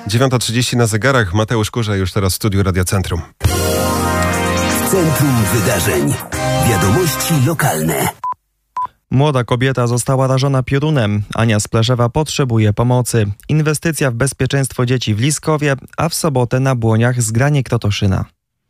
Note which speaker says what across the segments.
Speaker 1: 9:30 na zegarach. Mateusz Kurza już teraz w studiu Radia Centrum.
Speaker 2: W centrum wydarzeń. Wiadomości lokalne.
Speaker 3: Młoda kobieta została rażona piorunem. Ania z Pleszewa potrzebuje pomocy. Inwestycja w bezpieczeństwo dzieci w Liskowie, a w sobotę na Błoniach zgranie Krotoszyna.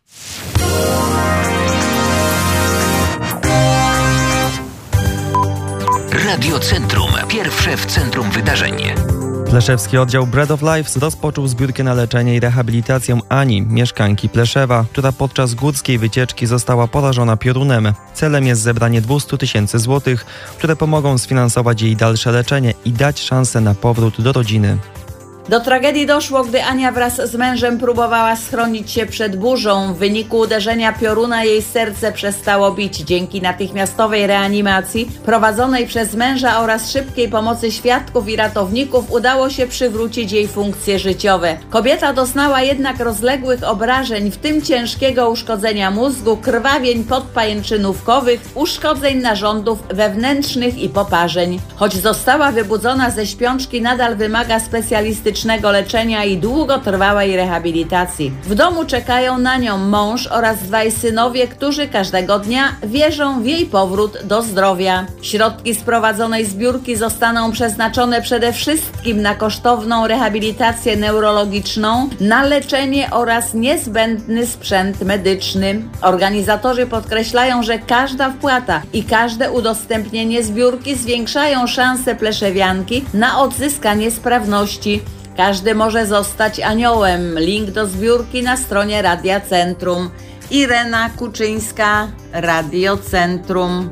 Speaker 2: Radio Centrum. Pierwsze w centrum wydarzeń.
Speaker 3: Pleszewski oddział Bread of Life rozpoczął zbiórkę na leczenie i rehabilitację Ani, mieszkanki Pleszewa, która podczas górskiej wycieczki została porażona piorunem. Celem jest zebranie 200 000 złotych, które pomogą sfinansować jej dalsze leczenie i dać szansę na powrót do rodziny.
Speaker 4: Do tragedii doszło, gdy Ania wraz z mężem próbowała schronić się przed burzą. W wyniku uderzenia pioruna jej serce przestało bić. Dzięki natychmiastowej reanimacji prowadzonej przez męża oraz szybkiej pomocy świadków i ratowników udało się przywrócić jej funkcje życiowe. Kobieta doznała jednak rozległych obrażeń, w tym ciężkiego uszkodzenia mózgu, krwawień podpajęczynówkowych, uszkodzeń narządów wewnętrznych i poparzeń. Choć została wybudzona ze śpiączki, nadal wymaga specjalistycznego leczenia i długotrwałej rehabilitacji. W domu czekają na nią mąż oraz dwaj synowie, którzy każdego dnia wierzą w jej powrót do zdrowia. Środki z prowadzonej zbiórki zostaną przeznaczone przede wszystkim na kosztowną rehabilitację neurologiczną, na leczenie oraz niezbędny sprzęt medyczny. Organizatorzy podkreślają, że każda wpłata i każde udostępnienie zbiórki zwiększają szanse pleszewianki na odzyskanie sprawności. Każdy może zostać aniołem. Link do zbiórki na stronie Radia Centrum. Irena Kuczyńska, Radio Centrum.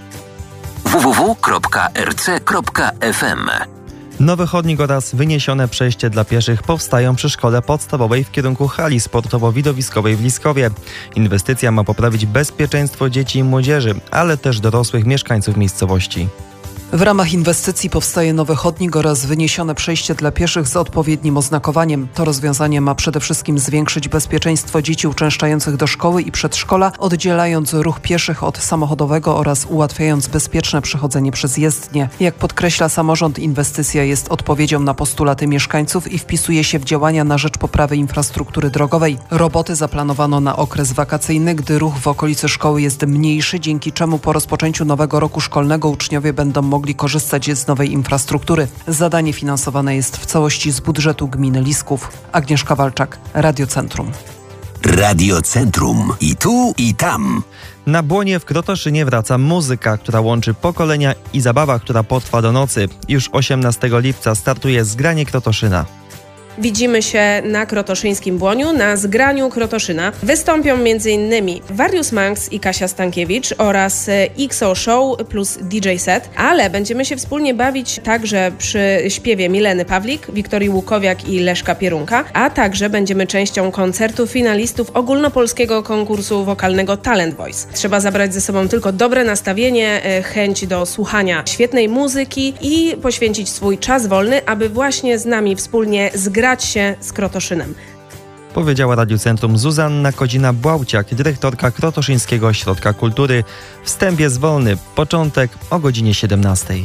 Speaker 2: www.rc.fm.
Speaker 3: Nowy chodnik oraz wyniesione przejście dla pieszych powstają przy szkole podstawowej w kierunku hali sportowo-widowiskowej w Liskowie. Inwestycja ma poprawić bezpieczeństwo dzieci i młodzieży, ale też dorosłych mieszkańców miejscowości.
Speaker 5: W ramach inwestycji powstaje nowy chodnik oraz wyniesione przejście dla pieszych z odpowiednim oznakowaniem. To rozwiązanie ma przede wszystkim zwiększyć bezpieczeństwo dzieci uczęszczających do szkoły i przedszkola, oddzielając ruch pieszych od samochodowego oraz ułatwiając bezpieczne przechodzenie przez jezdnię. Jak podkreśla samorząd, inwestycja jest odpowiedzią na postulaty mieszkańców i wpisuje się w działania na rzecz poprawy infrastruktury drogowej. Roboty zaplanowano na okres wakacyjny, gdy ruch w okolicy szkoły jest mniejszy, dzięki czemu po rozpoczęciu nowego roku szkolnego uczniowie będą mogli korzystać z nowej infrastruktury. Zadanie finansowane jest w całości z budżetu gminy Lisków. Agnieszka Walczak, Radio Centrum.
Speaker 2: Radio Centrum. I tu, i tam.
Speaker 3: Na Błonie w Krotoszynie wraca muzyka, która łączy pokolenia i zabawa, która potrwa do nocy. Już 18 lipca startuje zgranie Krotoszyna.
Speaker 6: Widzimy się na krotoszyńskim Błoniu, na zgraniu Krotoszyna. Wystąpią m.in. Warius Manx i Kasia Stankiewicz oraz XO Show plus DJ set, ale będziemy się wspólnie bawić także przy śpiewie Mileny Pawlik, Wiktorii Łukowiak i Leszka Pierunka, a także będziemy częścią koncertu finalistów ogólnopolskiego konkursu wokalnego Talent Voice. Trzeba zabrać ze sobą tylko dobre nastawienie, chęć do słuchania świetnej muzyki i poświęcić swój czas wolny, aby właśnie z nami wspólnie zgrać się z Krotoszynem.
Speaker 3: Powiedziała Radiu Centrum Zuzanna Kodzina-Błałciak, dyrektorka Krotoszyńskiego Ośrodka Kultury. Wstęp jest wolny, początek o godzinie 17.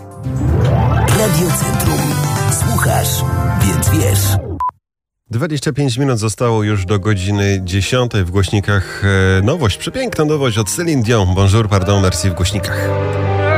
Speaker 2: Radio Centrum. Słuchasz, więc wiesz.
Speaker 1: 25 minut zostało już do godziny 10. W głośnikach nowość, przepiękna nowość od Céline Dion. Bonjour, pardon, merci w głośnikach.